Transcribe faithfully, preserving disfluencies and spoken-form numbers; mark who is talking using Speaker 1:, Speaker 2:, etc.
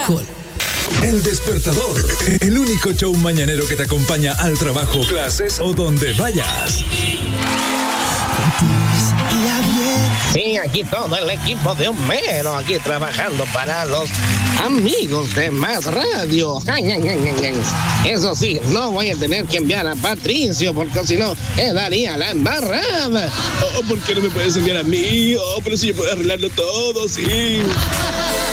Speaker 1: Caracol.
Speaker 2: El Despertador, el único show mañanero que te acompaña al trabajo, clases o donde vayas.
Speaker 3: Sí, aquí todo el equipo de Homero, aquí trabajando para los amigos de Más Radio. Ay, ay, ay, ay, ay. Eso sí, no voy a tener que enviar a Patricio, porque si no, quedaría la embarrada.
Speaker 4: Oh, ¿por qué no me puedes enviar a mí? Oh, pero si yo puedo arreglarlo todo, sí.